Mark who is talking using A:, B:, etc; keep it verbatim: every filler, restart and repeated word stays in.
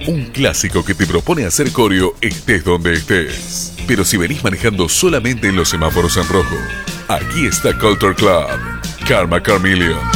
A: Un clásico que te propone hacer coreo estés donde estés. Pero si venís manejando solamente en los semáforos en rojo, aquí está Culture Club, Karma Carmeleon.